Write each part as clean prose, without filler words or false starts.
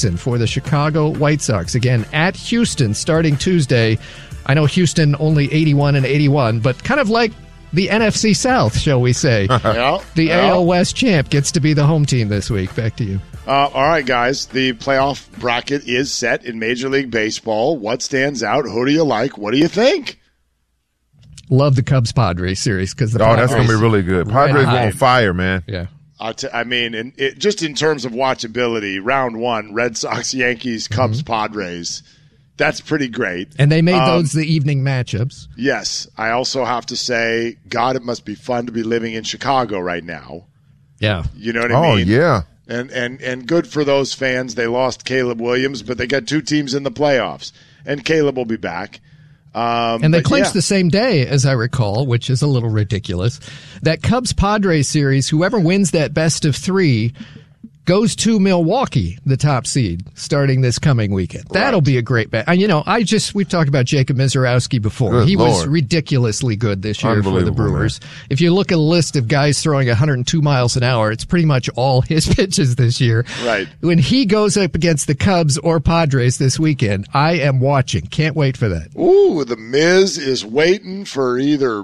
Washington for the Chicago White Sox. Again, at Houston starting Tuesday. I know Houston only 81 and 81, but kind of like the NFC South, shall we say. The AL West champ gets to be the home team this week. Back to you. All right, guys. The playoff bracket is set in Major League Baseball. What stands out? Who do you like? What do you think? Love the Cubs-Padres series because that's going to be really good. Padres are on fire, man. Yeah. I mean, just in terms of watchability, round one, Red Sox, Yankees, Cubs, Padres. That's pretty great. And they made those the evening matchups. Yes. I also have to say, God, it must be fun to be living in Chicago right now. Yeah. You know what I mean? Oh, yeah. And good for those fans. They lost Caleb Williams, but they got two teams in the playoffs. And Caleb will be back. And they clinched the same day, as I recall, which is a little ridiculous. That Cubs-Padres series, whoever wins that best of three goes to Milwaukee, the top seed, starting this coming weekend. That'll be a great bet. And, we've talked about Jacob Mizorowski before. Good Lord. Was ridiculously good this year for the Brewers. Man. If you look at a list of guys throwing 102 miles an hour, it's pretty much all his pitches this year. Right. When he goes up against the Cubs or Padres this weekend, I am watching. Can't wait for that. Ooh, the Miz is waiting for either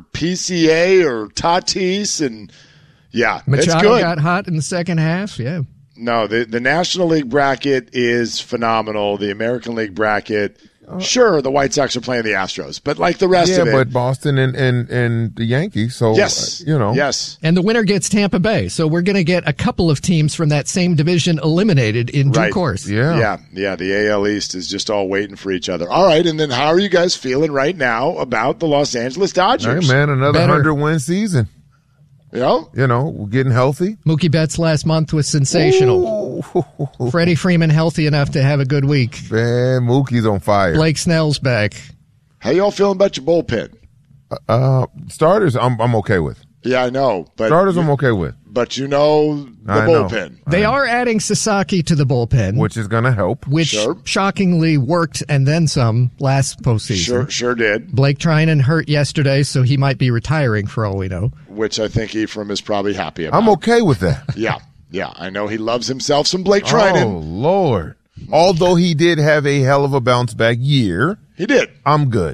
PCA or Tatis, and it's Machado good. got hot in the second half, yeah. No, the National League bracket is phenomenal. The American League bracket, sure, the White Sox are playing the Astros, but like the rest of it. Yeah, but Boston and the Yankees, so, yes. Yes. And the winner gets Tampa Bay, so we're going to get a couple of teams from that same division eliminated in due course. Yeah, the AL East is just all waiting for each other. All right, and then how are you guys feeling right now about the Los Angeles Dodgers? Hey, man, another 100-win season. Yeah. We're getting healthy. Mookie Betts last month was sensational. Ooh. Freddie Freeman healthy enough to have a good week. Man, Mookie's on fire. Blake Snell's back. How y'all feeling about your bullpen? Starters, I'm okay with. Yeah, I know. But starters, I'm okay with. But the bullpen. They are adding Sasaki to the bullpen. Which is going to help. Which shockingly worked and then some last postseason. Sure did. Blake Trinan hurt yesterday, so he might be retiring for all we know. Which I think Ephraim is probably happy about. I'm okay with that. Yeah. I know he loves himself some Blake Trinan. Oh, Lord. Although he did have a hell of a bounce back year. He did. I'm good.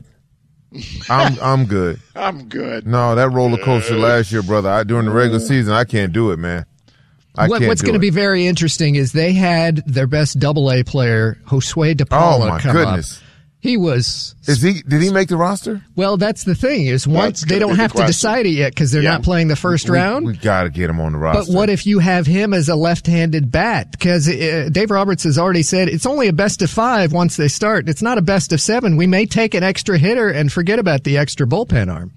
I'm good. I'm good. No, that roller coaster last year, brother. During the regular season, I can't do it, man. What's going to be very interesting is they had their best Double-A player, Josue DePaula, come up. He was. Did he make the roster? Well, that's the thing is once they don't have to decide it yet because they're not playing the first round. We got to get him on the roster. But what if you have him as a left-handed bat? Because Dave Roberts has already said it's only a best of 5 once they start. It's not a best of 7. We may take an extra hitter and forget about the extra bullpen arm.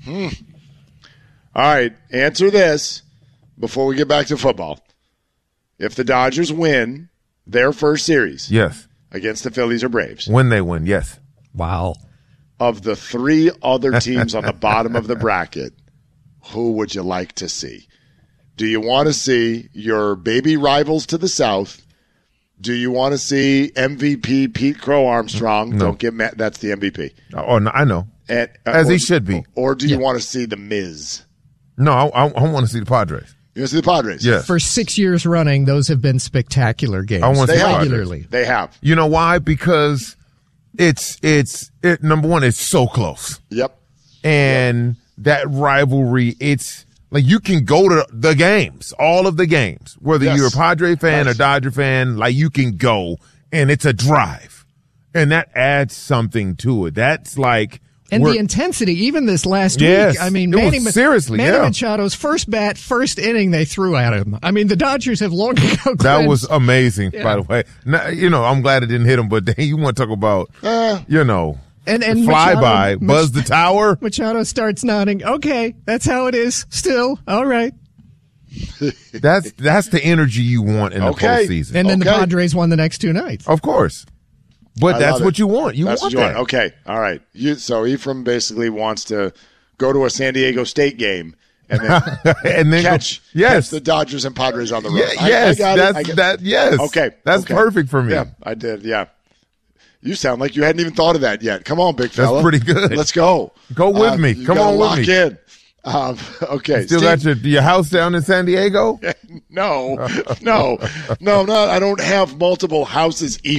All right, answer this before we get back to football. If the Dodgers win their first series, yes, against the Phillies or Braves, when they win, yes. Wow. Of the 3 other teams on the bottom of the bracket, who would you like to see? Do you want to see your baby rivals to the south? Do you want to see MVP Pete Crow Armstrong? No. Don't get mad. That's the MVP. Oh, no, I know. As he should be. Or do you want to see the Miz? No, I want to see the Padres. You want to see the Padres? Yes. For 6 years running, those have been spectacular games. I want to see regularly. They have. You know why? Because it's number one, it's so close. Yep. And that rivalry, it's like you can go to the games, all of the games, whether you're a Padre fan or Dodger fan, like you can go and it's a drive. And that adds something to it. That's like. And the intensity, even this last week. I mean, Manny Machado's first bat, first inning they threw at him. I mean, the Dodgers have long ago. That was amazing, by the way. Now, I'm glad it didn't hit him, but you want to talk about, and flyby, buzz the tower. Machado starts nodding. Okay, that's how it is. Still, all right. That's the energy you want in the postseason. And then the Padres won the next 2 nights. Of course. But that's what you want. You want that. Okay. All right. So Ephraim basically wants to go to a San Diego State game and then, catch the Dodgers and Padres on the road. Yes. Yes. Okay. That's perfect for me. Yeah, I did. Yeah. You sound like you hadn't even thought of that yet. Come on, big fella. That's pretty good. Let's go. Go with me. Come on with me. Lock in. Okay. Still got your house down in San Diego? No. I don't have multiple houses.